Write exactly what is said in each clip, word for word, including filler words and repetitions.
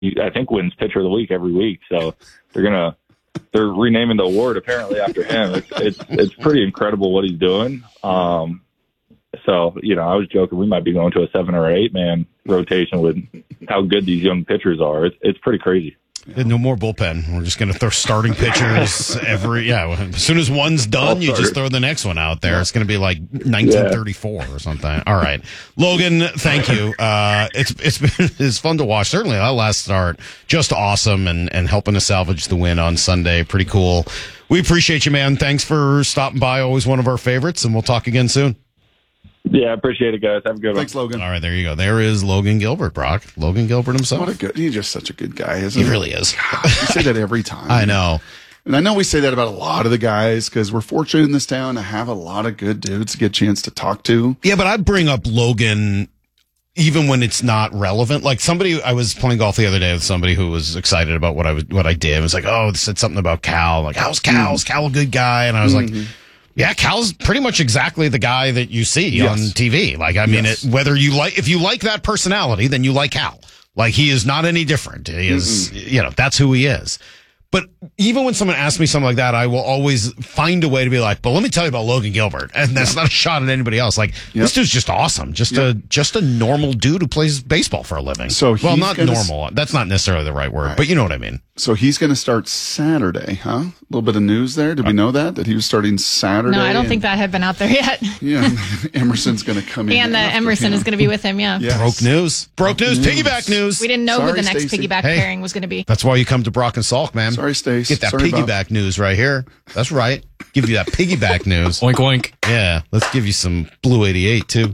I think wins pitcher of the week every week. So they're gonna they're renaming the award apparently after him. It's it's it's pretty incredible what he's doing. Um, so you know, I was joking we might be going to a seven or eight man rotation with how good these young pitchers are. It's it's pretty crazy. No more bullpen. We're just going to throw starting pitchers every, yeah. As soon as one's done, you just throw the next one out there. It's going to be like nineteen thirty-four or something. All right. Logan, thank you. Uh, it's, it's been, it's fun to watch. Certainly that last start, just awesome and, and helping to salvage the win on Sunday. Pretty cool. We appreciate you, man. Thanks for stopping by. Always one of our favorites, and we'll talk again soon. Yeah, I appreciate it, guys. Have a good one. Thanks, Logan. All right, there you go. There is Logan Gilbert, Brock. Logan Gilbert himself. What a good, he's just such a good guy, isn't he? He really is. God, we say that every time. I know. And I know we say that about a lot of the guys because we're fortunate in this town to have a lot of good dudes to get a chance to talk to. Yeah, but I bring up Logan even when it's not relevant. Like somebody, I was playing golf the other day with somebody who was excited about what I was, what I did. It was like, oh, they said something about Cal. Like, how's Cal? Mm-hmm. Is Cal a good guy? And I was mm-hmm. like, yeah, Cal's pretty much exactly the guy that you see yes. on T V. Like, I mean, yes. it, whether you like, if you like that personality, then you like Cal. Like, he is not any different. He is, mm-mm. you know, that's who he is. But even when someone asks me something like that, I will always find a way to be like, but let me tell you about Logan Gilbert. And that's yeah. not a shot at anybody else. Like, yep. this dude's just awesome. Just yep. a just a normal dude who plays baseball for a living. So well, not normal. S- that's not necessarily the right word, right. but you know what I mean. So he's going to start Saturday, huh? A little bit of news there. Did we know that? That he was starting Saturday? No, I don't and, think that had been out there yet. Yeah, Emerson's going to come in. And that Emerson him. is going to be with him, yeah. Yes. Broke news. Broke news. news. Piggyback news. We didn't know Sorry, who the next Stacey. piggyback hey, pairing was going to be. That's why you come to Brock and Salk, man. Sorry, Stace. Get that Sorry piggyback about... news right here. That's right. Give you that piggyback news. Oink, oink. Yeah, let's give you some Blue eighty-eight, too.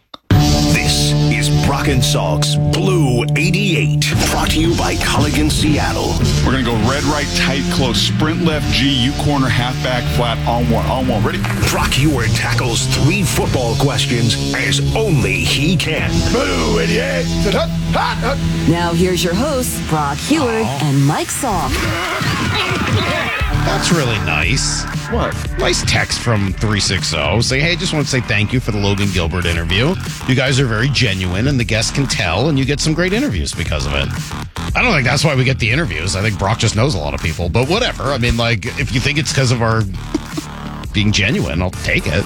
This is Brock and Salk's Blue eighty-eight, brought to you by Culligan Seattle. We're going to go red, right, tight, close, sprint left, G, U corner, halfback, flat, on one, on one. Ready? Brock Ewart tackles three football questions as only he can. Blue eighty-eight. Now here's your hosts, Brock Ewart oh. and Mike Salk. That's really nice. What? Nice text from three sixty. Say, hey, just want to say thank you for the Logan Gilbert interview. You guys are very genuine, and the guests can tell, and you get some great interviews because of it. I don't think that's why we get the interviews. I think Brock just knows a lot of people, but whatever. I mean, like, if you think it's because of our being genuine, I'll take it.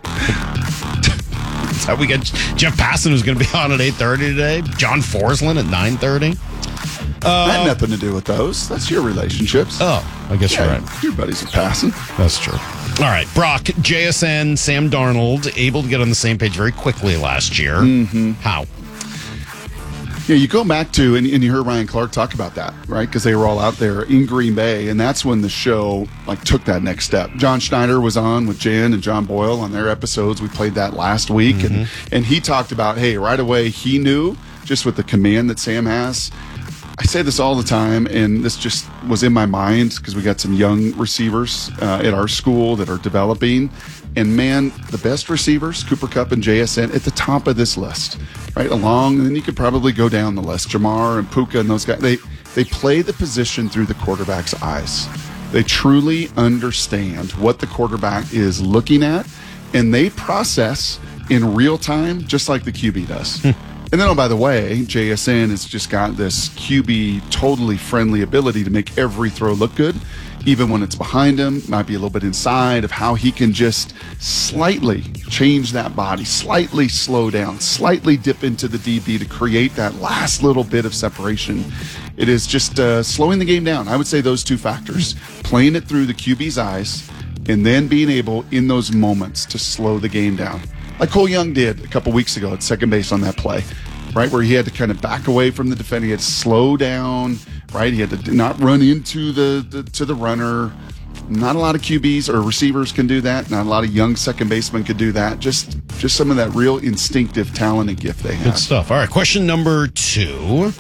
That's how we get Jeff Passan, who's going to be on at eight thirty today. John Forsland at nine thirty. Uh, that had nothing to do with those. That's your relationships. Oh, I guess yeah, you're right. Your buddies are passing. That's true. All right, Brock, J S N, Sam Darnold, able to get on the same page very quickly last year. Mm-hmm. How? Yeah, you go back to, and, and you heard Ryan Clark talk about that, right? Because they were all out there in Green Bay, and that's when the show like took that next step. John Schneider was on with Jen and John Boyle on their episodes. We played that last week, mm-hmm. and, and he talked about, hey, right away he knew, just with the command that Sam has. I say this all the time, and this just was in my mind because we got some young receivers uh, at our school that are developing. And, man, the best receivers, Cooper Kupp and J S N, at the top of this list, right? Along, and then you could probably go down the list. Jamar and Puka and those guys, they, they play the position through the quarterback's eyes. They truly understand what the quarterback is looking at, and they process in real time just like the Q B does. And then, oh, by the way, J S N has just got this Q B totally friendly ability to make every throw look good, even when it's behind him, might be a little bit inside, of how he can just slightly change that body, slightly slow down, slightly dip into the D B to create that last little bit of separation. It is just uh, slowing the game down. I would say those two factors, playing it through the Q B's eyes and then being able in those moments to slow the game down. Like Cole Young did a couple weeks ago at second base on that play, right, where he had to kind of back away from the defender. He had to slow down, right? He had to not run into the, the to the runner. Not a lot of Q Bs or receivers can do that. Not a lot of young second basemen could do that. Just just some of that real instinctive talent and gift they have. Good stuff. All right, question number two.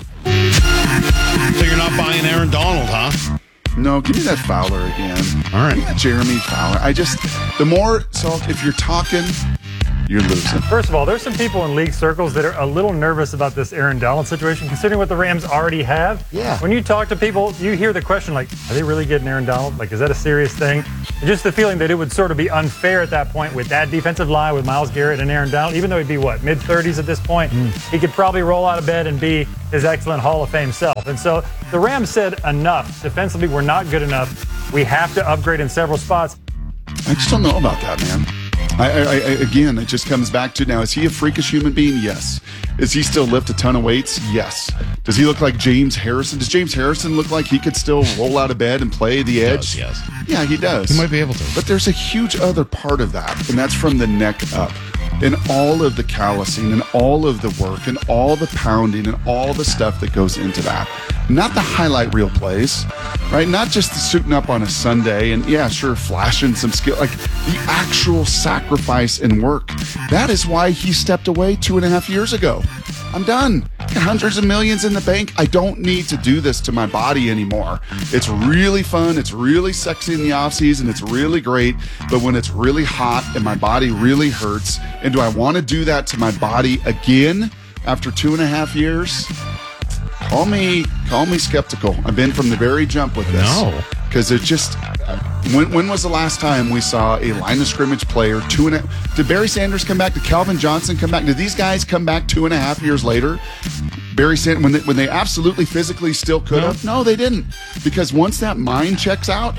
So you're not buying Aaron Donald, huh? No, give me that Fowler again. All right. Jeremy Fowler. I just, the more, so if you're talking you're losing. First of all, there's some people in league circles that are a little nervous about this Aaron Donald situation, considering what the Rams already have. Yeah. When you talk to people, you hear the question like, are they really getting Aaron Donald? Like, is that a serious thing? And just the feeling that it would sort of be unfair at that point with that defensive line with Myles Garrett and Aaron Donald, even though he'd be, what, mid-thirties at this point, mm. he could probably roll out of bed and be his excellent Hall of Fame self. And so the Rams said enough. Defensively, we're not good enough. We have to upgrade in several spots. I just don't know about that, man. I, I, I, again, it just comes back to now, is he a freakish human being? Yes. Is he still lift a ton of weights? Yes. Does he look like James Harrison? Does James Harrison look like he could still roll out of bed and play the edge? He does, yes. Yeah, he does. He might be able to. But there's a huge other part of that, and that's from the neck up. And all of the callousing and all of the work and all the pounding and all the stuff that goes into that. Not the highlight reel plays, right? Not just the suiting up on a Sunday and, yeah, sure, flashing some skill. Like, the actual sacrifice and work. That is why he stepped away two and a half years ago. I'm done. Hundreds of millions in the bank. I don't need to do this to my body anymore. It's really fun. It's really sexy in the offseason. It's really great. But when it's really hot and my body really hurts, and do I want to do that to my body again after two and a half years? Call me, call me skeptical. I've been from the very jump with this. No. Because it just, when when was the last time we saw a line of scrimmage player two and a, did Barry Sanders come back? Did Calvin Johnson come back? Did these guys come back two and a half years later? Barry Sanders, when they, when they absolutely physically still could have? No. no, they didn't. Because once that mind checks out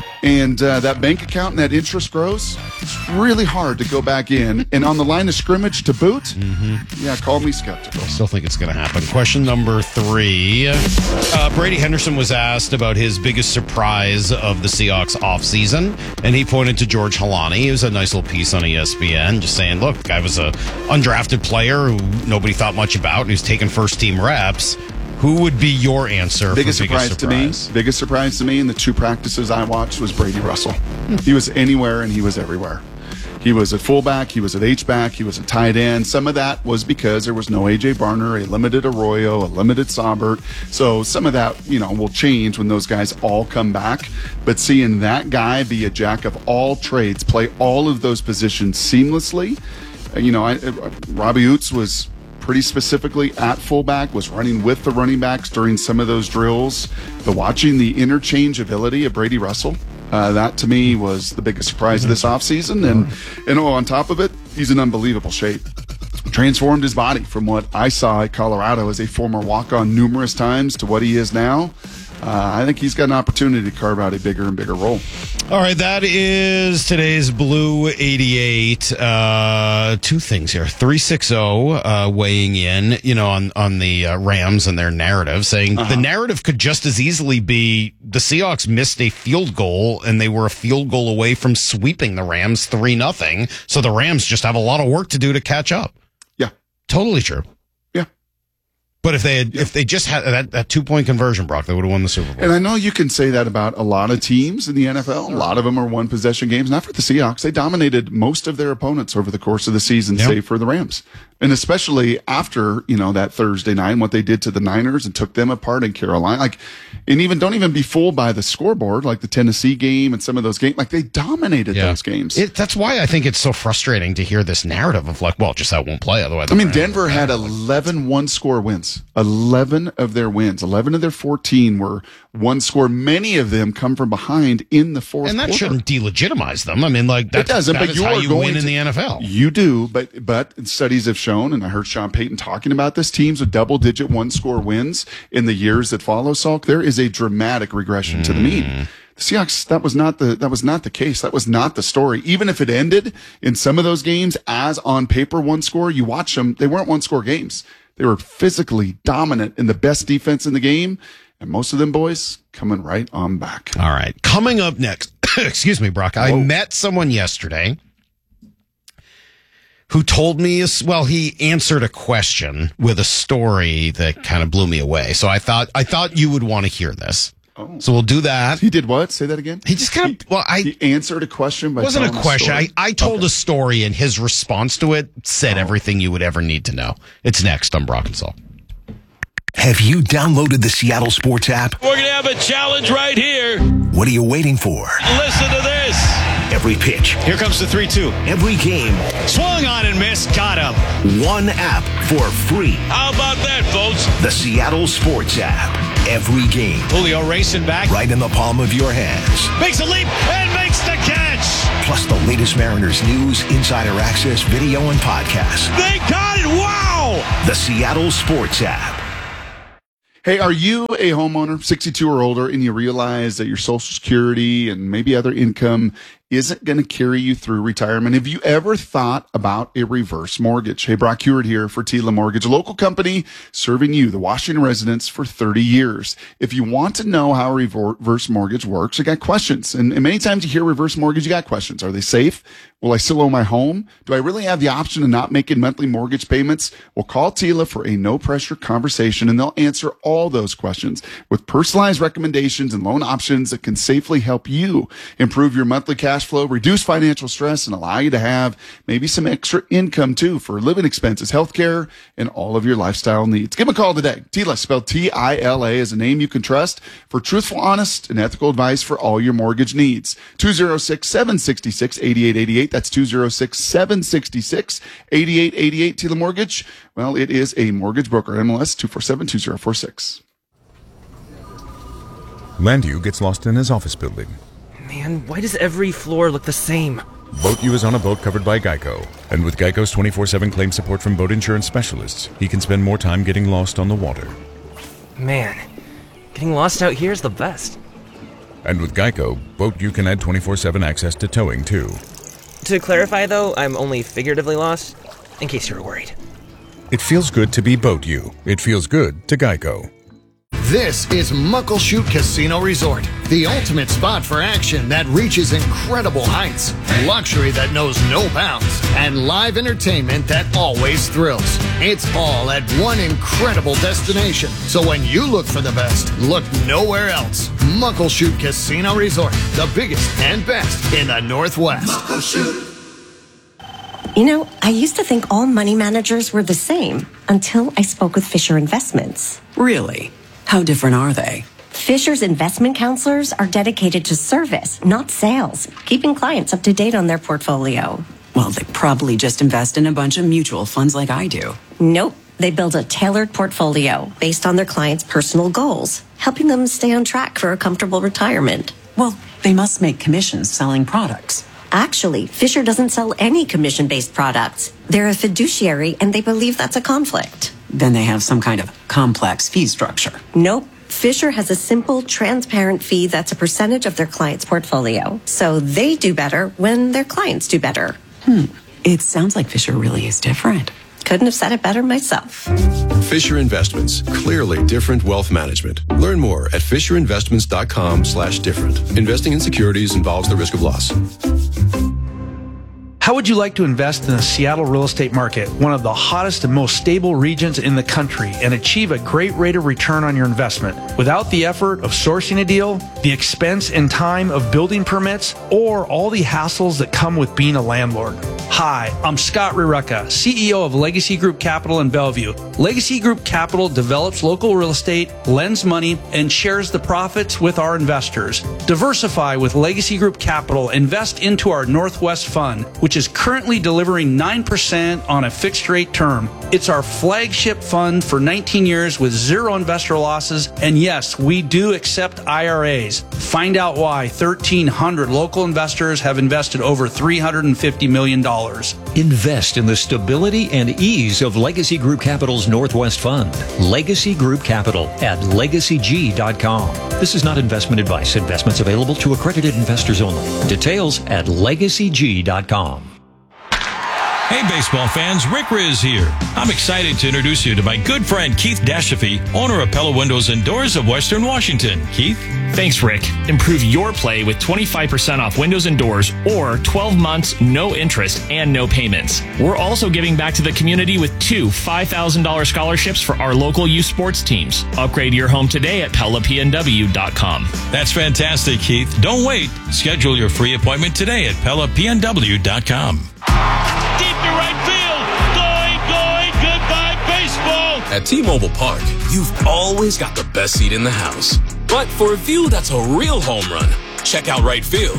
and uh, that bank account and that interest grows, it's really hard to go back in. And on the line of scrimmage to boot, mm-hmm. yeah, call me skeptical. I still think it's going to happen. Question number three. Uh, Brady Henderson was asked about his biggest surprise of the Seahawks offseason, and he pointed to George Halani. It was a nice little piece on E S P N just saying, look, the guy was a undrafted player who nobody thought much about, and he's taking first-team reps. Who would be your answer biggest for biggest surprise, surprise to me? Biggest surprise to me in the two practices I watched was Brady Russell. He was anywhere and he was everywhere. He was at fullback, he was at H-back, he was at tight end. Some of that was because there was no A J Barner, a limited Arroyo, a limited Saubert. So some of that, you know, will change when those guys all come back. But seeing that guy be a jack of all trades, play all of those positions seamlessly, you know, I, Robbie Oots was pretty specifically at fullback, was running with the running backs during some of those drills. But watching the interchangeability of Brady Russell, uh, that to me was the biggest surprise of this offseason. And, and oh, on top of it, he's in unbelievable shape. Transformed his body from what I saw at Colorado as a former walk-on numerous times to what he is now. Uh, I think he's got an opportunity to carve out a bigger and bigger role. All right, that is today's Blue eighty-eight. Uh, two things here. three sixty uh, weighing in, you know, on, on the uh, Rams and their narrative, saying uh-huh. the narrative could just as easily be the Seahawks missed a field goal and they were a field goal away from sweeping the Rams three nothing. So the Rams just have a lot of work to do to catch up. Yeah. Totally true. But if they had, if they just had that, that two point conversion, Brock, they would have won the Super Bowl. And I know you can say that about a lot of teams in the N F L. A lot of them are one possession games. Not for the Seahawks. They dominated most of their opponents over the course of the season, yep. save for the Rams. And especially after, you know, that Thursday night and what they did to the Niners and took them apart in Carolina. Like, and even don't even be fooled by the scoreboard, like the Tennessee game and some of those games. Like, they dominated yeah. those games. It, that's why I think it's so frustrating to hear this narrative of like, well, just that won't play. Otherwise, I mean, Denver had eleven one score wins. eleven of their wins, eleven of their fourteen were one score. Many of them come from behind in the fourth and that quarter. Shouldn't delegitimize them. I mean, like that's, it doesn't. That but is you how are you going win to, in the N F L. You do, but but studies have shown, and I heard Sean Payton talking about this. Teams with double-digit one-score wins in the years that follow, Salk, there is a dramatic regression mm. to the mean. The Seahawks, that was not the that was not the case. That was not the story. Even if it ended in some of those games as on paper one score, you watch them, they weren't one-score games. They were physically dominant and the best defense in the game. And most of them boys coming right on back. All right. Coming up next, excuse me, Brock. I Whoa. met someone yesterday who told me, well, he answered a question with a story that kind of blew me away. So I thought, I thought you would want to hear this. Oh. So we'll do that. He did what? Say that again. He just kind of, well, I he answered a question by wasn't a question. A I, I told okay. a story and his response to it said oh. everything you would ever need to know. It's next on Brock and Salk. Have you downloaded the Seattle Sports app? We're going to have a challenge right here. What are you waiting for? Listen to this. Every pitch. Here comes the three two. Every game. Swung on and missed. Got him. One app for free. How about that, folks? The Seattle Sports app. Every game. Julio racing back. Right in the palm of your hands. Makes a leap and makes the catch. Plus the latest Mariners news, insider access, video, and podcasts. They got it. Wow. The Seattle Sports app. Hey, are you a homeowner, sixty-two or older, and you realize that your Social Security and maybe other income isn't going to carry you through retirement? Have you ever thought about a reverse mortgage? Hey, Brock Hewitt here for Tila Mortgage, a local company serving you, the Washington residents, for thirty years. If you want to know how a reverse mortgage works, I got questions. And, and many times you hear reverse mortgage, you got questions. Are they safe? Will I still own my home? Do I really have the option of not making monthly mortgage payments? Well, call Tila for a no-pressure conversation, and they'll answer all those questions with personalized recommendations and loan options that can safely help you improve your monthly cash flow, reduce financial stress, and allow you to have maybe some extra income, too, for living expenses, healthcare, and all of your lifestyle needs. Give them a call today. Tila, spelled T I L A, is a name you can trust for truthful, honest, and ethical advice for all your mortgage needs. two oh six, seven six six, eight eight eight eight. That's two oh six, seven six six, eight eight eight eight. Tila Mortgage. Well, it is a mortgage broker. M L S two four seven two zero four six. Landu gets lost in his office building. Man, why does every floor look the same? Boat U is on a boat covered by Geico. And with Geico's twenty-four seven claim support from boat insurance specialists, he can spend more time getting lost on the water. Man, getting lost out here is the best. And with Geico, Boat U can add twenty-four seven access to towing, too. To clarify, though, I'm only figuratively lost, in case you were worried. It feels good to be Boat U. It feels good to Geico. This is Muckleshoot Casino Resort, the ultimate spot for action that reaches incredible heights, luxury that knows no bounds, and live entertainment that always thrills. It's all at one incredible destination. So when you look for the best, look nowhere else. Muckleshoot Casino Resort, the biggest and best in the Northwest. Muckleshoot. You know, I used to think all money managers were the same until I spoke with Fisher Investments. Really? How different are they? Fisher's investment counselors are dedicated to service, not sales, keeping clients up to date on their portfolio. Well, they probably just invest in a bunch of mutual funds like I do. Nope. They build a tailored portfolio based on their clients' personal goals, helping them stay on track for a comfortable retirement. Well, they must make commissions selling products. Actually, Fisher doesn't sell any commission-based products. They're a fiduciary, and they believe that's a conflict. Then they have some kind of complex fee structure. Nope. Fisher has a simple, transparent fee that's a percentage of their client's portfolio. So they do better when their clients do better. Hmm. It sounds like Fisher really is different. Couldn't have said it better myself. Fisher Investments. Clearly different wealth management. Learn more at fisherinvestments.com slash different. Investing in securities involves the risk of loss. How would you like to invest in the Seattle real estate market, one of the hottest and most stable regions in the country, and achieve a great rate of return on your investment without the effort of sourcing a deal, the expense and time of building permits, or all the hassles that come with being a landlord? Hi, I'm Scott Rireka, C E O of Legacy Group Capital in Bellevue. Legacy Group Capital develops local real estate, lends money, and shares the profits with our investors. Diversify with Legacy Group Capital. Invest into our Northwest Fund, which is currently delivering nine percent on a fixed rate term. It's our flagship fund for nineteen years with zero investor losses. And yes, we do accept I R As. Find out why thirteen hundred local investors have invested over three hundred fifty million dollars. Invest in the stability and ease of Legacy Group Capital's Northwest Fund. Legacy Group Capital at legacy g dot com. This is not investment advice. Investments available to accredited investors only. Details at legacy g dot com. Hey, baseball fans, Rick Riz here. I'm excited to introduce you to my good friend Keith Dashafy, owner of Pella Windows and Doors of Western Washington. Keith? Thanks, Rick. Improve your play with twenty-five percent off windows and doors or twelve months, no interest, and no payments. We're also giving back to the community with two five thousand dollars scholarships for our local youth sports teams. Upgrade your home today at pella p n w dot com. That's fantastic, Keith. Don't wait. Schedule your free appointment today at pella p n w dot com. Deep to right field. Going, going, goodbye baseball. At T-Mobile Park, you've always got the best seat in the house. But for a view that's a real home run, check out right field.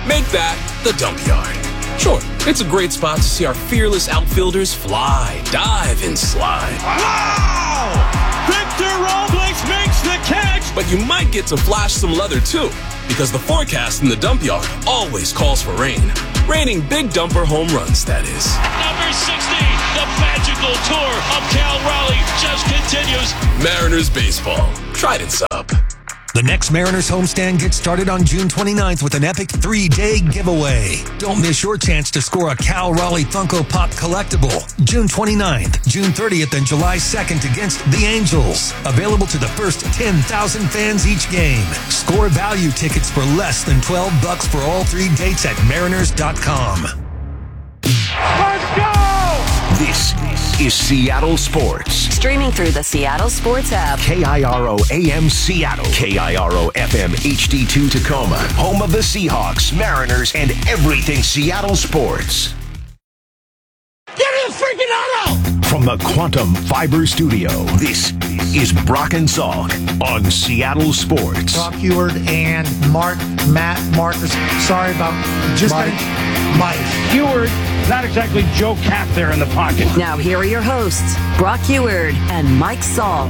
Make that the dump yard. Sure, it's a great spot to see our fearless outfielders fly, dive, and slide. Wow! Victor Robles makes the catch! But you might get to flash some leather too, because the forecast in the dump yard always calls for rain. Raining big dumper home runs, that is. Number sixty, the magical tour of Cal Raleigh just continues. Mariners baseball. Trident's up. The next Mariners homestand gets started on June twenty-ninth with an epic three-day giveaway. Don't miss your chance to score a Cal Raleigh Funko Pop collectible. June twenty-ninth, June thirtieth, and July second against the Angels. Available to the first ten thousand fans each game. Score value tickets for less than twelve bucks for all three dates at mariners dot com. Let's go! This is Seattle Sports. Streaming through the Seattle Sports app. K I R O A M Seattle. K I R O F M H D two Tacoma. Home of the Seahawks, Mariners, and everything Seattle sports. Get in the freaking auto! From the Quantum Fiber Studio, this is Brock and Salk on Seattle Sports. Brock Heward and Mark, Matt, Marcus. Sorry about just Mike. Mike. Heward, not exactly Joe Cap there in the pocket. Now here are your hosts, Brock Heward and Mike Salk.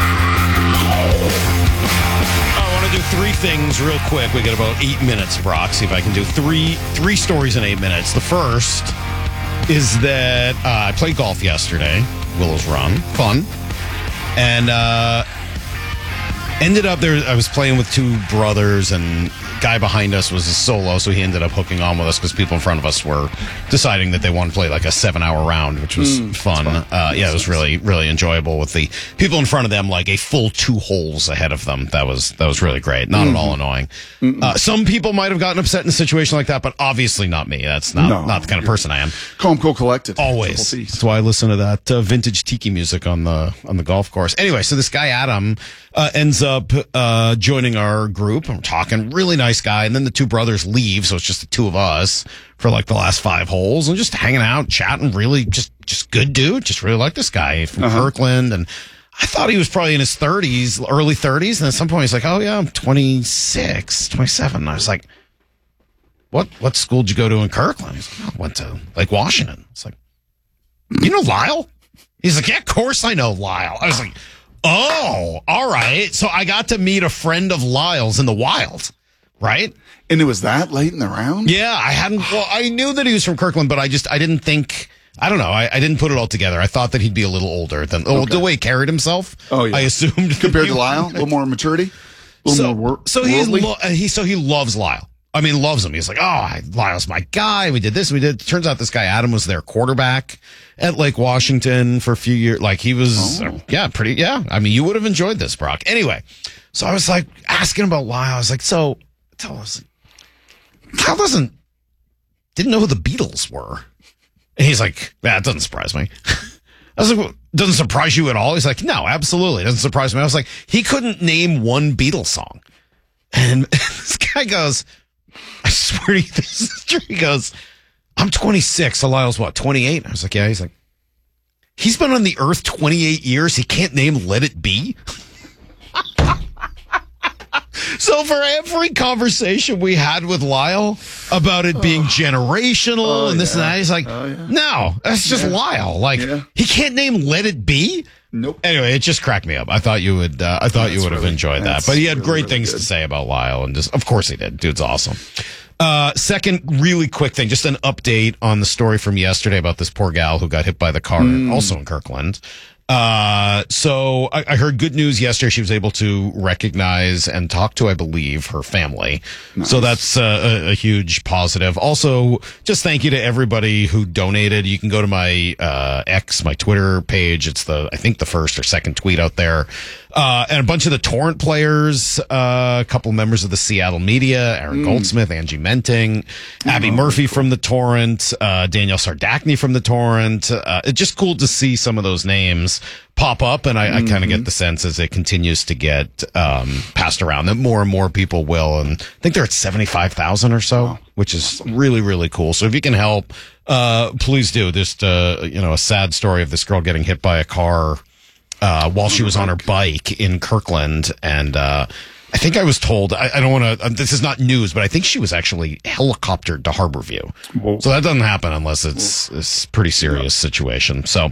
I want to do three things real quick. We got about eight minutes, Brock. See if I can do three three stories in eight minutes. The first is that uh, I played golf yesterday, Willow's Run, fun, and uh, ended up there. I was playing with two brothers, and guy behind us was a solo, so he ended up hooking on with us because people in front of us were deciding that they wanted to play like a seven-hour round, which was mm, fun. fun. Uh, yeah, it was really, really enjoyable with the people in front of them, like a full two holes ahead of them. That was that was really great. Not mm-hmm. at all annoying. Uh, some people might have gotten upset in a situation like that, but obviously not me. That's not no, not the kind of person I am. Calm, cool, collected. Always. That's why I listen to that uh, vintage tiki music on the on the golf course. Anyway, so this guy Adam uh, ends up uh, joining our group. I'm talking, really nice guy, and then the two brothers leave, so it's just the two of us for like the last five holes and just hanging out, chatting. Really, just just good dude. Just really like this guy from uh-huh. Kirkland, and I thought he was probably in his thirties, early thirties, and at some point he's like, "Oh yeah, I'm twenty-six, twenty-seven." And I was like, "What what school did you go to in Kirkland?" He's like, "I went to Lake Washington." It's like, "You know Lyle?" He's like, "Yeah, of course I know Lyle." I was like, "Oh, all right." So I got to meet a friend of Lyle's in the wild. Right? And it was that late in the round? Yeah, I hadn't, well, I knew that he was from Kirkland, but I just, I didn't think, I don't know, I, I didn't put it all together. I thought that he'd be a little older than, oh, okay. the way he carried himself. Oh, yeah. I assumed. Compared to Lyle, a little more maturity? A little so, more wor- so he's, lo- he, so he loves Lyle. I mean, loves him. He's like, oh, Lyle's my guy. We did this, we did. Turns out this guy, Adam, was their quarterback at Lake Washington for a few years. Like, he was, oh. uh, yeah, pretty, yeah. I mean, you would have enjoyed this, Brock. Anyway, so I was like, asking about Lyle. I was like, so, tell us. Cal doesn't, didn't know who the Beatles were. And he's like, yeah, it doesn't surprise me. I was like, well, doesn't surprise you at all? He's like, no, absolutely. It doesn't surprise me. I was like, he couldn't name one Beatles song. And this guy goes, I swear to you, this is true. He goes, I'm twenty-six. So Lyle's what, twenty-eight? I was like, yeah. He's like, he's been on the earth twenty-eight years. He can't name Let It Be. So for every conversation we had with Lyle about it being generational oh, and this yeah. and that, he's like, oh, yeah. no, that's just yeah. Lyle. Like, yeah. he can't name Let It Be. Nope. Anyway, it just cracked me up. I thought you would, uh, I thought that's you would really, have enjoyed that. But he had really, great really things good. to say about Lyle, and just, of course he did. Dude's awesome. Uh, second really quick thing, just an update on the story from yesterday about this poor gal who got hit by the car, mm. also in Kirkland. Uh, so I, I heard good news yesterday. She was able to recognize and talk to, I believe, her family. Nice. So that's uh, a, a huge positive. Also, just thank you to everybody who donated. You can go to my, uh, X, my Twitter page. It's the, I think the first or second tweet out there. Uh, and a bunch of the Torrent players, uh, a couple members of the Seattle media, Aaron mm. Goldsmith, Angie Menting, Abby oh, Murphy cool. from the Torrent, uh, Danielle Sardachny from the Torrent. Uh, it's just cool to see some of those names pop up. And I, mm-hmm. I kind of get the sense as it continues to get, um, passed around that more and more people will. And I think they're at seventy-five thousand or so, wow. which is really, really cool. So if you can help, uh, please do. Just, uh, you know, a sad story of this girl getting hit by a car Uh, while she was on her bike in Kirkland, and uh, I think I was told, I, I don't want to, uh, this is not news, but I think she was actually helicoptered to Harborview. Whoa. So that doesn't happen unless it's, it's a pretty serious situation. So,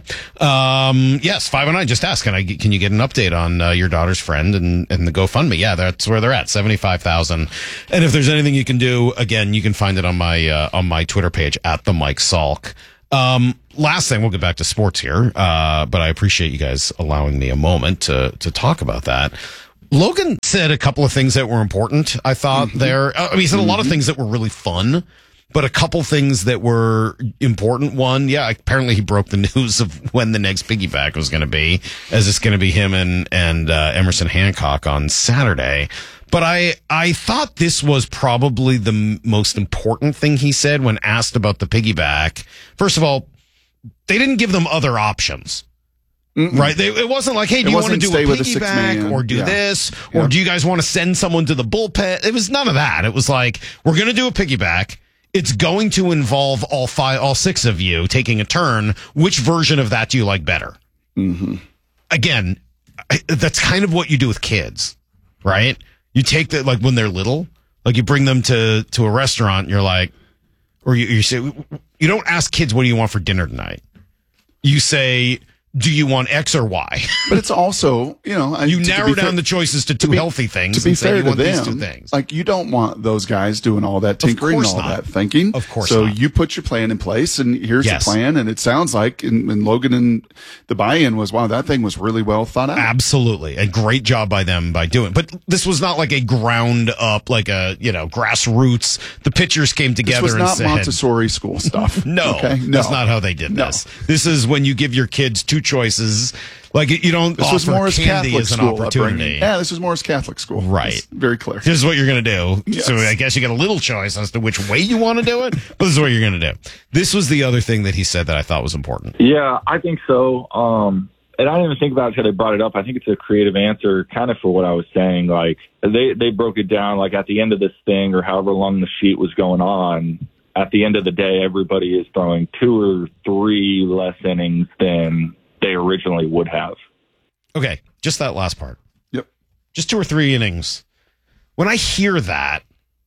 um, yes, five oh nine, just ask, can I, can you get an update on uh, your daughter's friend and, and the GoFundMe? Yeah, that's where they're at, seventy-five thousand. And if there's anything you can do, again, you can find it on my, uh, on my Twitter page at the Mike Salk. Um, last thing, we'll get back to sports here, uh, but I appreciate you guys allowing me a moment to, to talk about that. Logan said a couple of things that were important, I thought, mm-hmm. there. I mean, he said a lot of things that were really fun, but a couple things that were important. One, yeah, apparently he broke the news of when the next piggyback was going to be, as it's going to be him and, and uh, Emerson Hancock on Saturday. But I, I thought this was probably the m- most important thing he said when asked about the piggyback. First of all, they didn't give them other options. Mm-mm. Right? They, it wasn't like, hey, do it you want to do a piggyback or do yeah. this? Or yeah. do you guys want to send someone to the bullpen? It was none of that. It was like, we're going to do a piggyback. It's going to involve all five, all six of you taking a turn. Which version of that do you like better? Mm-hmm. Again, I, that's kind of what you do with kids, right? You take that, like when they're little, like you bring them to, to a restaurant and you're like, or you, you say, you don't ask kids, what do you want for dinner tonight? You say, do you want X or Y? But it's also, you know, I, you to, narrow to down fair, the choices to two to be, healthy things. To be and fair say you to want them, these two things. Like you don't want those guys doing all that tinkering and all not. that thinking. Of course so not. you put your plan in place, and here's yes. the plan. And it sounds like, and, and Logan and the buy-in was, wow, that thing was really well thought out. Absolutely, a great job by them by doing. But this was not like a ground up, like a you know grassroots. The pitchers came together. This was and not said, Montessori school stuff. no, okay? no, that's not how they did no. this. This is when you give your kids two choices. Like you don't this offer was Morris candy Catholic as an school opportunity. Upbringing. Yeah, this was Morris Catholic school. Right. It's very clear. This is what you're going to do. Yes. So I guess you get a little choice as to which way you want to do it, but this is what you're going to do. This was the other thing that he said that I thought was important. Yeah, I think so. Um, and I didn't even think about it until they brought it up. I think it's a creative answer kind of for what I was saying. Like they, they broke it down like at the end of this thing or however long the sheet was going on. At the end of the day, everybody is throwing two or three less innings than they originally would have. Okay, just that last part. Yep. Just two or three innings. When I hear that,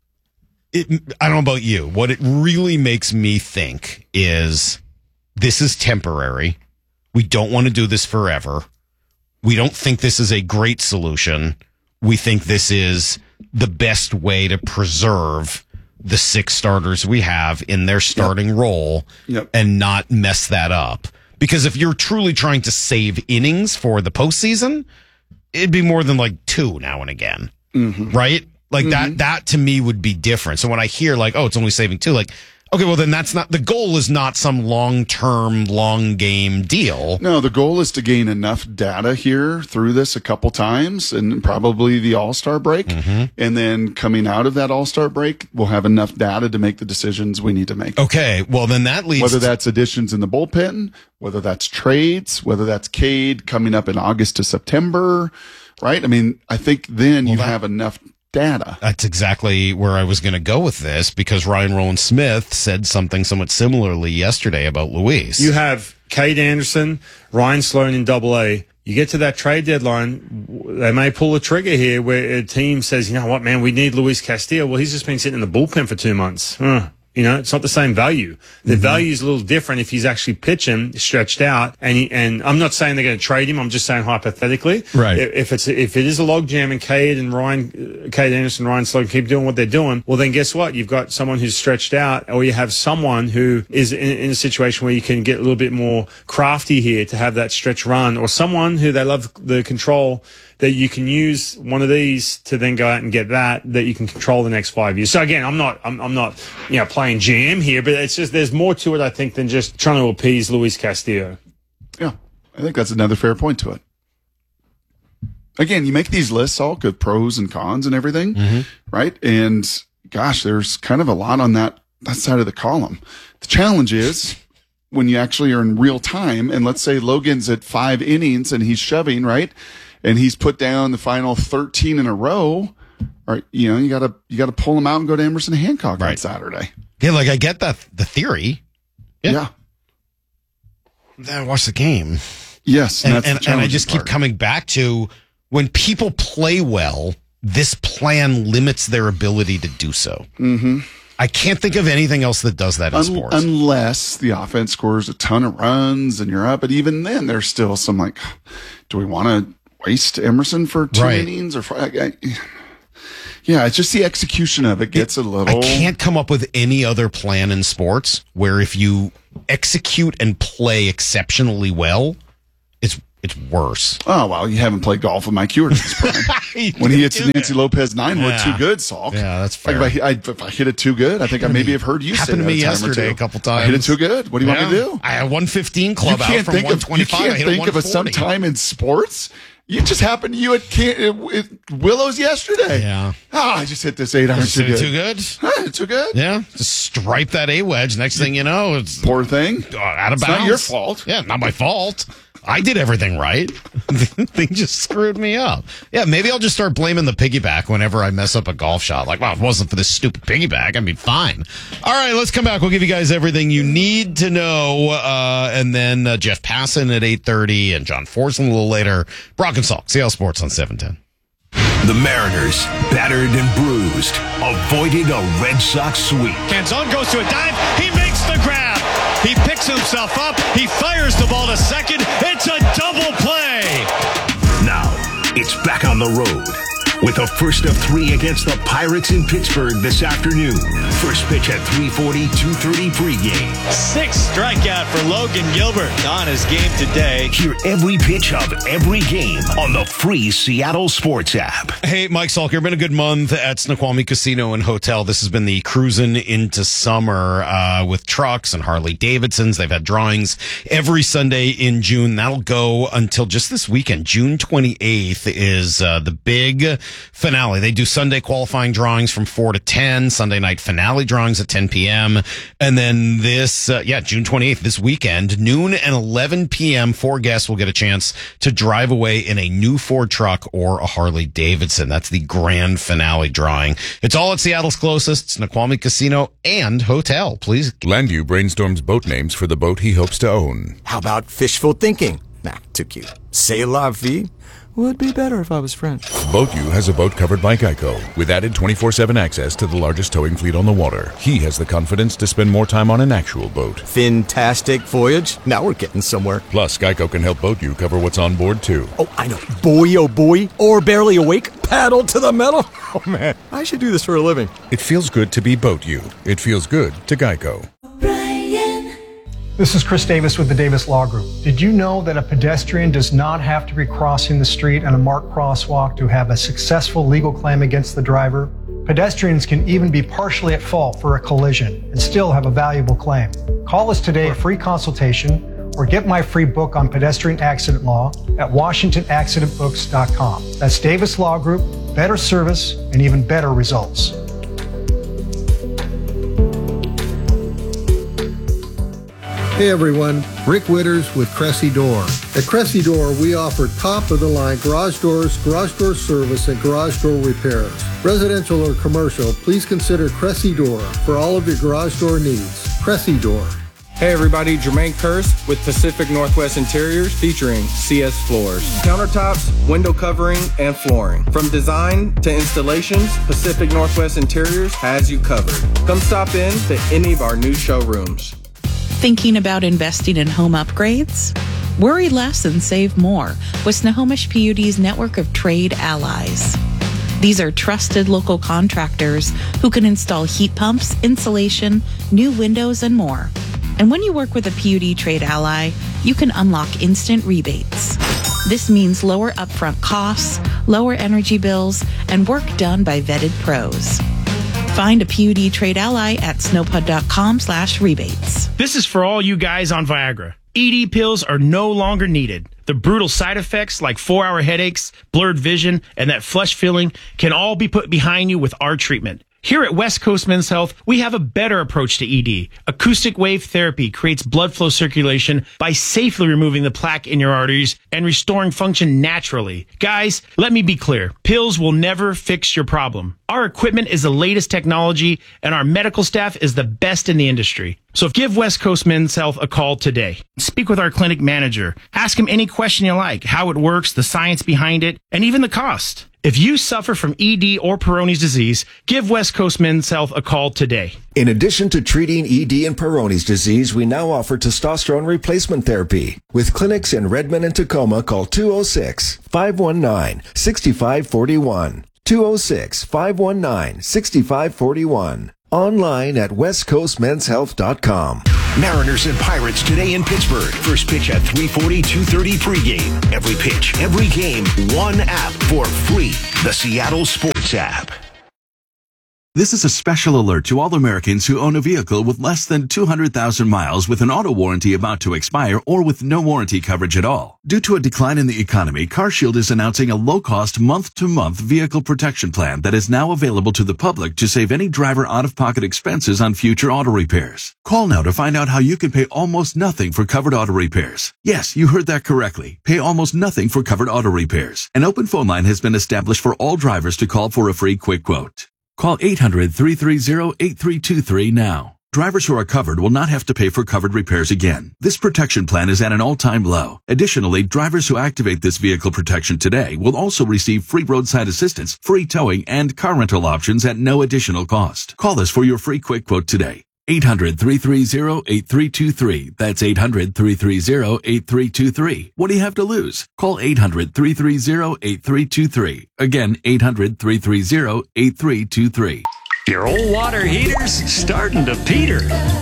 it, I don't know about you. What it really makes me think is this is temporary. We don't want to do this forever. We don't think this is a great solution. We think this is the best way to preserve the six starters we have in their starting yep. role yep. and not mess that up. Because if you're truly trying to save innings for the postseason, it'd be more than like two now and again, mm-hmm. right? Like mm-hmm. that, that to me would be different. So when I hear like, oh, it's only saving two, like, okay, well then that's not, the goal is not some long-term, long game deal. No, the goal is to gain enough data here through this a couple times and probably the All-Star break. Mm-hmm. And then coming out of that All-Star break, we'll have enough data to make the decisions we need to make. Okay, well then that leads Whether that's additions in the bullpen, whether that's trades, whether that's Cade coming up in August to September, right? I mean, I think then well, you that- have enough data. That's exactly where I was going to go with this because Ryan Rowland Smith said something somewhat similarly yesterday about Luis. You have Cade Anderson, Ryan Sloan in Double A. You get to that trade deadline, they may pull a trigger here where a team says, you know what, man, we need Luis Castillo. Well, he's just been sitting in the bullpen for two months. Huh. You know, it's not the same value. The mm-hmm. value is a little different if he's actually pitching stretched out. And he, and I'm not saying they're going to trade him. I'm just saying hypothetically, right? If, if it's if it is a logjam and Cade and Ryan, Cade Anderson, Ryan Sloan keep doing what they're doing, well then guess what? You've got someone who's stretched out, or you have someone who is in, in a situation where you can get a little bit more crafty here to have that stretch run, or someone who they love the control. That you can use one of these to then go out and get that, that you can control the next five years. So again, I'm not, I'm, I'm not, you know, playing G M here, but it's just, there's more to it, I think, than just trying to appease Luis Castillo. Yeah. I think that's another fair point to it. Again, you make these lists, all good pros and cons and everything, mm-hmm. right? And gosh, there's kind of a lot on that, that side of the column. The challenge is when you actually are in real time, and let's say Logan's at five innings and he's shoving, right? And he's put down the final thirteen in a row. Or, you know, you gotta, you gotta pull him out and go to Emerson Hancock right. on Saturday. Yeah. Like I get that, the theory. Yeah. yeah. Then watch the game. Yes. And, and, and, and I just part. keep coming back to when people play well, this plan limits their ability to do so. Mm-hmm. I can't think of anything else that does that in Un- sports. Unless the offense scores a ton of runs and you're up. But even then, there's still some like, do we want to waste Emerson for two Right. innings? or for, I, I, Yeah, it's just the execution of it gets a little. I can't come up with any other plan in sports where if you execute and play exceptionally well, it's it's worse. Oh, well, you haven't played golf with Mike Ewart this spring. When he hits the Nancy Lopez nine wood Yeah. too good, Salk. Yeah, that's fair. Like if, I, I, if I hit it too good, I think I maybe have heard you say Happened to that me a time or yesterday two. a couple I hit it times. too good. What do you Yeah. want me to do? I had a one fifteen club you out can't from think one of you twenty-five. I can't hit a think of a some one forty. time in sports. You just happened to you at, Can- at Willows yesterday. Yeah. Ah, I just hit this eight iron Just too hit good. it too good? Huh, too good. Yeah, just stripe that A wedge. Next thing you know, it's poor thing. uh, out of It's bounds. not your fault. Yeah, not my fault. I did everything right. The thing just screwed me up. Yeah, maybe I'll just start blaming the piggyback whenever I mess up a golf shot. Like, well, if it wasn't for this stupid piggyback, I'd be fine. All right, let's come back. We'll give you guys everything you need to know. Uh, and then uh, Jeff Passan at eight thirty and John Forslund a little later. Brock and Salk, Seattle Sports on seven ten. The Mariners, battered and bruised, avoided a Red Sox sweep. Canzone goes to a dive. He makes the grab. He picks himself up. He fires the ball to second. It's a double play. Now, it's back on the road with a first of three against the Pirates in Pittsburgh this afternoon. First pitch at three forty, two thirty pregame. Sixth strikeout for Logan Gilbert on his game today. Hear every pitch of every game on the free Seattle Sports app. Hey, Mike Salker, been a good month at Snoqualmie Casino and Hotel. This has been the cruising into summer uh, with trucks and Harley Davidsons. They've had drawings every Sunday in June. That'll go until just this weekend. June twenty-eighth is uh, the big finale. They do Sunday qualifying drawings from four to ten, Sunday night finale drawings at ten p.m. And then this, uh, yeah, June twenty-eighth, this weekend, noon and eleven p.m., four guests will get a chance to drive away in a new Ford truck or a Harley Davidson. That's the grand finale drawing. It's all at Seattle's closest, Snoqualmie Casino and Hotel. Please. Landu brainstorms boat names for the boat he hopes to own. How about fishful thinking? Nah, too cute. C'est la vie? Would be better if I was French. BoatU has a boat covered by Geico with added twenty-four seven access to the largest towing fleet on the water. He has the confidence to spend more time on an actual boat. Fantastic voyage. Now we're getting somewhere. Plus, Geico can help BoatU cover what's on board, too. Oh, I know. Boy, oh boy. Or barely awake. Paddle to the metal. Oh, man. I should do this for a living. It feels good to be BoatU. It feels good to Geico. This is Chris Davis with the Davis Law Group. Did you know that a pedestrian does not have to be crossing the street on a marked crosswalk to have a successful legal claim against the driver? Pedestrians can even be partially at fault for a collision and still have a valuable claim. Call us today for a free consultation or get my free book on pedestrian accident law at washington accident books dot com. That's Davis Law Group, better service and even better results. Hey everyone, Rick Witters with Cressy Door. At Cressy Door, we offer top-of-the-line garage doors, garage door service, and garage door repairs. Residential or commercial, please consider Cressy Door for all of your garage door needs. Cressy Door. Hey everybody, Jermaine Curse with Pacific Northwest Interiors featuring C S Floors. Countertops, window covering, and flooring. From design to installations, Pacific Northwest Interiors has you covered. Come stop in to any of our new showrooms. Thinking about investing in home upgrades? Worry less and save more with Snohomish P U D's network of trade allies. These are trusted local contractors who can install heat pumps, insulation, new windows, and more. And when you work with a P U D trade ally, you can unlock instant rebates. This means lower upfront costs, lower energy bills, and work done by vetted pros. Find a P U D trade ally at snowpud.com slash rebates. This is for all you guys on Viagra. E D pills are no longer needed. The brutal side effects like four-hour headaches, blurred vision, and that flush feeling can all be put behind you with our treatment. Here at West Coast Men's Health, we have a better approach to E D. Acoustic wave therapy creates blood flow circulation by safely removing the plaque in your arteries and restoring function naturally. Guys, let me be clear. Pills will never fix your problem. Our equipment is the latest technology, and our medical staff is the best in the industry. So give West Coast Men's Health a call today. Speak with our clinic manager. Ask him any question you like, how it works, the science behind it, and even the cost. If you suffer from E D or Peyronie's disease, give West Coast Men's Health a call today. In addition to treating E D and Peyronie's disease, we now offer testosterone replacement therapy. With clinics in Redmond and Tacoma, call two oh six, five one nine, six five four one. two oh six, five one nine, six five four one. Online at west coast men's health dot com. Mariners and Pirates today in Pittsburgh. First pitch at three forty, two thirty pregame. Every pitch, every game, one app for free. The Seattle Sports app. This is a special alert to all Americans who own a vehicle with less than two hundred thousand miles with an auto warranty about to expire or with no warranty coverage at all. Due to a decline in the economy, CarShield is announcing a low-cost month-to-month vehicle protection plan that is now available to the public to save any driver out-of-pocket expenses on future auto repairs. Call now to find out how you can pay almost nothing for covered auto repairs. Yes, you heard that correctly. Pay almost nothing for covered auto repairs. An open phone line has been established for all drivers to call for a free quick quote. Call eight hundred, three three zero, eight three two three now. Drivers who are covered will not have to pay for covered repairs again. This protection plan is at an all-time low. Additionally, drivers who activate this vehicle protection today will also receive free roadside assistance, free towing, and car rental options at no additional cost. Call us for your free quick quote today. eight hundred, three three zero, eight three two three. That's eight hundred, three three zero, eight three two three. What do you have to lose? Call eight hundred, three three zero, eight three two three. Again, eight hundred, three three zero, eight three two three. Your old water heater's starting to peter.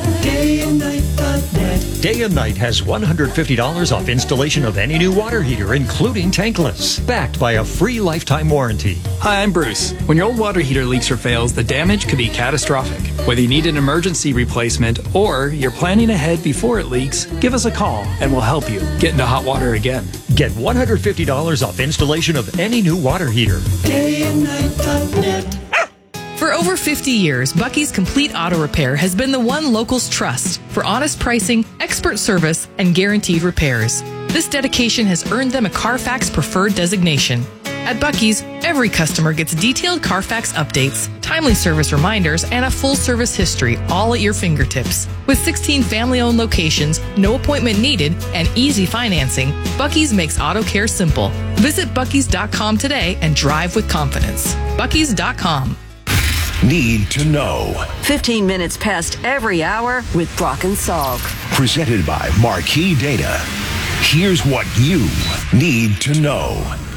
Day and Night dot net. Day and Night has one hundred fifty dollars off installation of any new water heater, including tankless, backed by a free lifetime warranty. Hi, I'm Bruce. When your old water heater leaks or fails, the damage could be catastrophic. Whether you need an emergency replacement or you're planning ahead before it leaks, give us a call and we'll help you get into hot water again. Get one hundred fifty dollars off installation of any new water heater. Day and Night dot net. For over fifty years, Bucky's Complete Auto Repair has been the one locals trust for honest pricing, expert service, and guaranteed repairs. This dedication has earned them a Carfax Preferred designation. At Bucky's, every customer gets detailed Carfax updates, timely service reminders, and a full service history, all at your fingertips. With sixteen family-owned locations, no appointment needed, and easy financing, Bucky's makes auto care simple. Visit buckys dot com today and drive with confidence. buckys dot com. Need to know. fifteen minutes past every hour with Brock and Salk. Presented by Marquee Data. Here's what you need to know.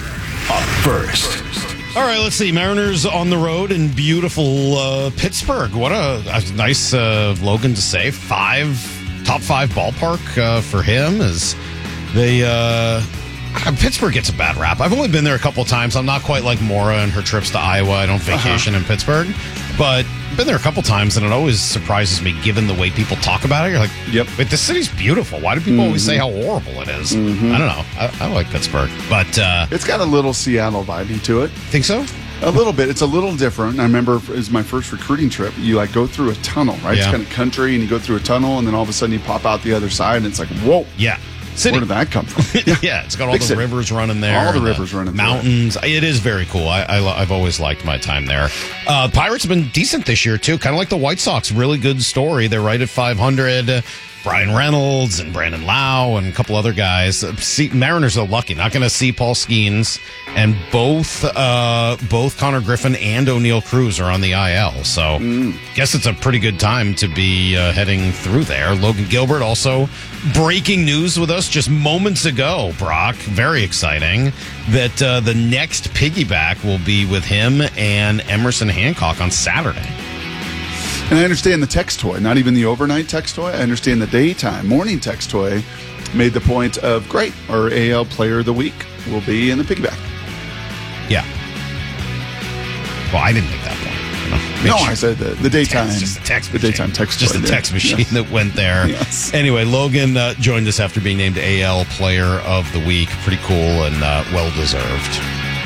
Up first. All right, let's see. Mariners on the road in beautiful uh, Pittsburgh. What a, a nice uh, Logan to say. Five, top five ballpark uh, for him as they... Uh, Pittsburgh gets a bad rap. I've only been there a couple times. I'm not quite like Maura and her trips to Iowa. I don't vacation uh-huh. in Pittsburgh. But I've been there a couple times, and it always surprises me given the way people talk about it. You're like, yep. But the city's beautiful. Why do people mm-hmm. always say how horrible it is? Mm-hmm. I don't know. I, I like Pittsburgh. But uh, it's got a little Seattle vibe to it. Think so? A little bit. It's a little different. I remember it was my first recruiting trip. You like go through a tunnel, right? Yeah. It's kind of country, and you go through a tunnel, and then all of a sudden you pop out the other side, and it's like, whoa. Yeah. City. Where did that come from? Yeah, yeah, it's got all Big the city. rivers running there. All the rivers the running mountains. There. It is very cool. I, I, I've always liked my time there. Uh, Pirates have been decent this year, too. Kind of like the White Sox. Really good story. They're right at five hundred. Brian Reynolds and Brandon Lau and a couple other guys. See, Mariners are lucky. Not going to see Paul Skeens. And both uh, both Connor Griffin and O'Neal Cruz are on the I L. So mm. guess it's a pretty good time to be uh, heading through there. Logan Gilbert also breaking news with us just moments ago, Brock. Very exciting that uh, the next piggyback will be with him and Emerson Hancock on Saturday. And I understand the text toy, not even the overnight text toy. I understand the daytime, morning text toy made the point of, great, our A L Player of the Week will be in the piggyback. Yeah. Well, I didn't make that point. No, sure. I said the, the daytime. Text, just the text the machine. daytime text Just toy the there. text machine Yes. that went there. Yes. Anyway, Logan uh, joined us after being named A L Player of the Week. Pretty cool and uh, well-deserved.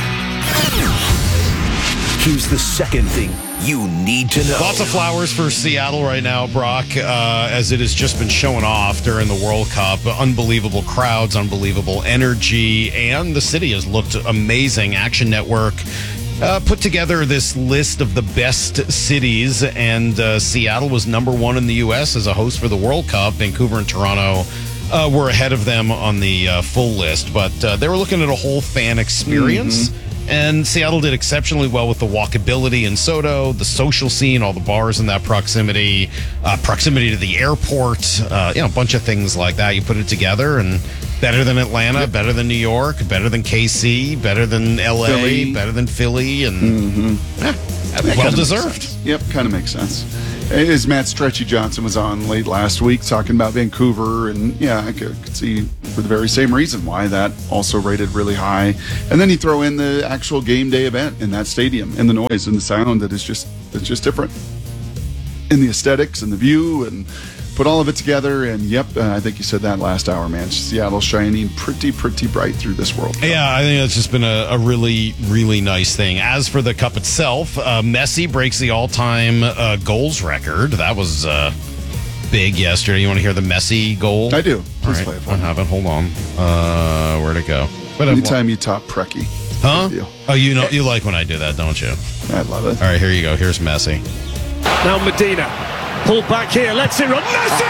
Here's the second thing you need to know. Lots of flowers for Seattle right now, Brock, uh, as it has just been showing off during the World Cup. Unbelievable crowds, unbelievable energy, and the city has looked amazing. Action Network uh, put together this list of the best cities, and uh, Seattle was number one in the U S as a host for the World Cup. Vancouver and Toronto uh, were ahead of them on the uh, full list, but uh, they were looking at a whole fan experience. Mm-hmm. And Seattle did exceptionally well with the walkability in SoDo, the social scene, all the bars in that proximity, uh, proximity to the airport, uh, you know, a bunch of things like that. You put it together, and better than Atlanta, yep. better than New York, better than K C, better than L A, Philly. better than Philly, and mm-hmm. yeah, well deserved. Yep, kind of makes sense. As Matt Stretchy Johnson was on late last week talking about Vancouver, and yeah, I could, could see for the very same reason why that also rated really high. And then you throw in the actual game day event in that stadium, and the noise and the sound that is just that's just different, and the aesthetics and the view, and put all of it together. And yep, uh, I think you said that last hour, man. Seattle shining pretty, pretty bright through this world. Yeah, I think that's just been a, a really, really nice thing. As for the cup itself, uh, Messi breaks the all-time uh, goals record. That was uh, big yesterday. You want to hear the Messi goal? I do. Please right, play it for I have it. Hold on. Uh, where'd it go? But Anytime you top Preki. Huh? Oh, you know, you like when I do that, don't you? I love it. All right, here you go. Here's Messi. Now Medina. Pull back here, lets it run. Messi!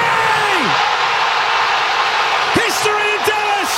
History in Dallas!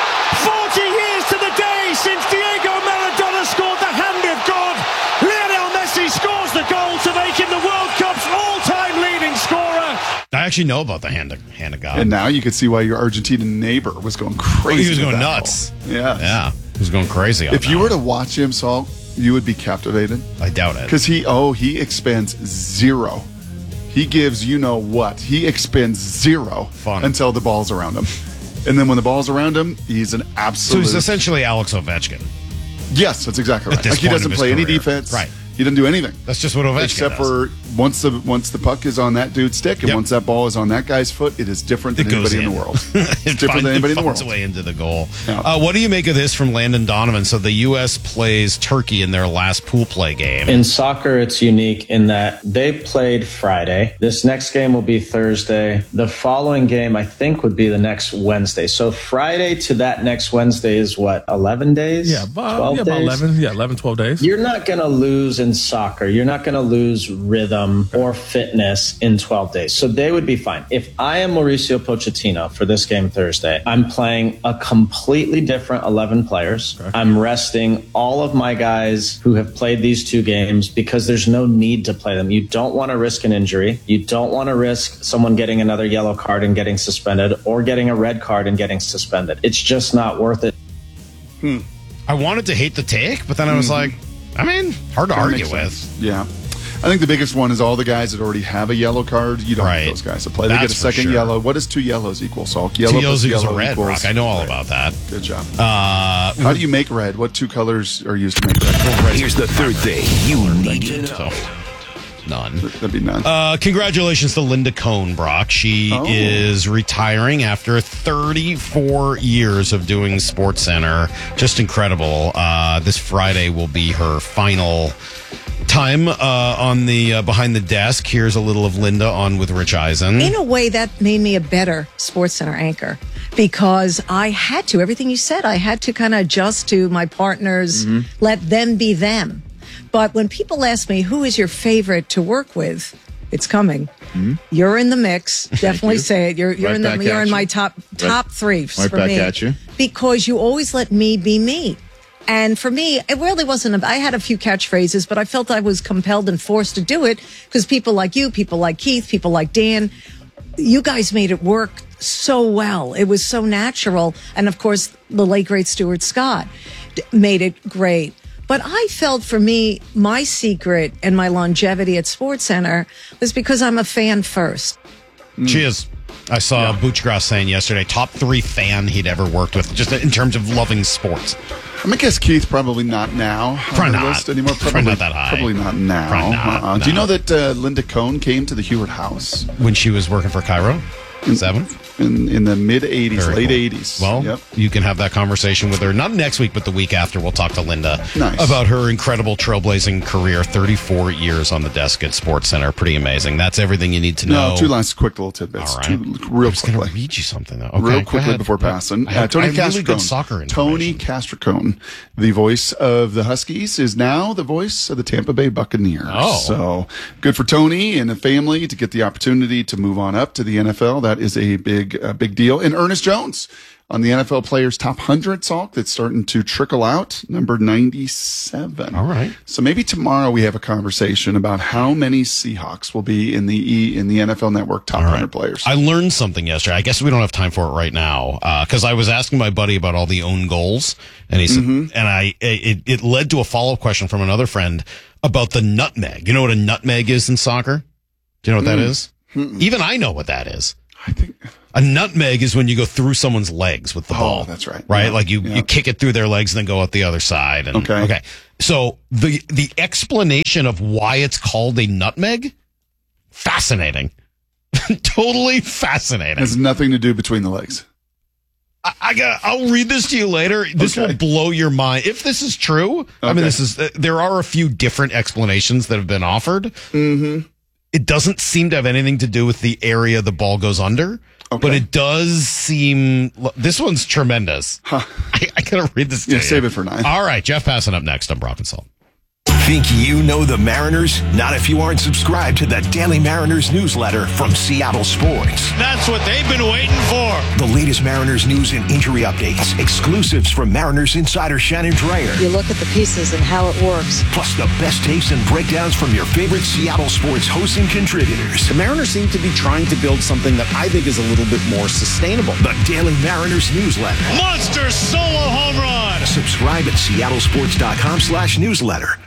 forty years to the day since Diego Maradona scored the hand of God. Lionel Messi scores the goal to make him the World Cup's all-time leading scorer. I actually know about the hand of, hand of God. And now you can see why your Argentinian neighbor was going crazy. Oh, he was going nuts. Goal. Yeah. Yeah. He was going crazy on If that you one. were to watch him, Saul, you would be captivated. I doubt it. Because he, oh, he expends zero. He gives you know what. He expends zero Fun. until the ball's around him. And then when the ball's around him, he's an absolute... So he's essentially Alex Ovechkin. Yes, that's exactly right. Like he doesn't play any defense. Right. He doesn't do anything. That's just what Ovechkin Except does. for once the once the puck is on that dude's stick and Yep. once that ball is on that guy's foot, it is different than It goes anybody in in. the world. it It's different find, than anybody it in the finds world. a way into the goal. Yeah. Uh, what do you make of this from Landon Donovan? So the U S plays Turkey in their last pool play game. In soccer, it's unique in that they played Friday. This next game will be Thursday. The following game, I think, would be the next Wednesday. So Friday to that next Wednesday is what, eleven days? Yeah, about, twelve yeah, days? about eleven. Yeah, eleven, twelve days. You're not going to lose in soccer. You're not going to lose rhythm or fitness in twelve days. So they would be fine. If I am Mauricio Pochettino for this game Thursday, I'm playing a completely different eleven players. Okay. I'm resting all of my guys who have played these two games because there's no need to play them. You don't want to risk an injury. You don't want to risk someone getting another yellow card and getting suspended or getting a red card and getting suspended. It's just not worth it. Hmm. I wanted to hate the take, but then I was Mm-hmm. like, I mean, hard to That argue makes with. sense. Yeah. I think the biggest one is all the guys that already have a yellow card. You don't Right. want those guys to play. They That's get a for second sure. yellow. What does two yellows equal, Salk? Yellow Two plus yellows equals a yellow red, equals- Brock. I know all about that. Good job. Uh, How do you make red? What two colors are used to make red? Here's the third thing you need to know. None. That'd be none. Uh, congratulations to Linda Cohn, Brock. She Oh. is retiring after thirty-four years of doing Sports Center. Just incredible. Uh, this Friday will be her final time uh, on the uh, behind the desk. Here's a little of Linda on with Rich Eisen. In a way, that made me a better Sports Center anchor because I had to, everything you said, I had to kind of adjust to my partners, Mm-hmm. let them be them. But when people ask me, who is your favorite to work with? It's coming. Mm-hmm. You're in the mix. Definitely say it. You're, you're Right in the, back you're at in you. my top, top Right- three right for back me. at you. Because you always let me be me. And for me, it really wasn't, a, I had a few catchphrases, but I felt I was compelled and forced to do it because people like you, people like Keith, people like Dan, you guys made it work so well. It was so natural. And of course, the late, great Stuart Scott d- made it great. But I felt for me, my secret and my longevity at Sports Center was because I'm a fan first. She is. I saw Butch Gross saying yesterday, top three fan he'd ever worked with, just in terms of loving sports. I'm gonna guess Keith probably not now. Probably on the not. list anymore. Probably Probably not that high. Probably not now. Probably not, Uh-uh. no. Do you know that uh, Linda Cohn came to the Hewart House? When she was working for Cairo? Seven? In, in the mid eighties, Very late cool. eighties. Well, Yep. you can have that conversation with her, not next week, but the week after. We'll talk to Linda Nice. about her incredible trailblazing career, thirty-four years on the desk at Sports Center. Pretty amazing. That's everything you need to know. No, two last quick little tidbits. All right. Two, real I was going quickly. to read you something, though. Okay, Real go quickly ahead. before passing. I have, Uh, Tony I have really good Castricone. soccer Tony Castricone, the voice of the Huskies, is now the voice of the Tampa Bay Buccaneers. Oh. So good for Tony and the family to get the opportunity to move on up to the N F L. That is a big, uh, big deal. And Ernest Jones on the N F L Players Top one hundred, Salk, that's starting to trickle out, number ninety-seven. All right. So maybe tomorrow we have a conversation about how many Seahawks will be in the E in the N F L Network Top one hundred players. I learned something yesterday. I guess we don't have time for it right now because I was asking my buddy about all the own goals, and he said, Mhm. and I it, it led to a follow up question from another friend about the nutmeg. You know what a nutmeg is in soccer? Do you know what that Mm. is? Even I know what that is. I think a nutmeg is when you go through someone's legs with the ball. Oh, that's right. Right? Yeah. Like you, Yeah. you kick it through their legs and then go out the other side. And, Okay. Okay. So the the explanation of why it's called a nutmeg, fascinating. Totally fascinating. Has nothing to do between the legs. I, I got. I'll read this to you later. This Okay. will blow your mind if this is true. I mean, Okay. this is. Uh, there are a few different explanations that have been offered. Mm-hmm. It doesn't seem to have anything to do with the area the ball goes under, but it does seem. This one's tremendous. I, I gotta read this. To Yeah, you. save it for nine. All right, Jeff Passan up next on Brock and Salt. Think you know the Mariners? Not if you aren't subscribed to the Daily Mariners newsletter from Seattle Sports. That's what they've been waiting for. The latest Mariners news and injury updates, exclusives from Mariners insider Shannon Dreyer. You look at the pieces and how it works. Plus the best takes and breakdowns from your favorite Seattle sports hosts and contributors. The Mariners seem to be trying to build something that I think is a little bit more sustainable. The Daily Mariners newsletter. Monster solo home run. Subscribe at seattlesports.com slash newsletter.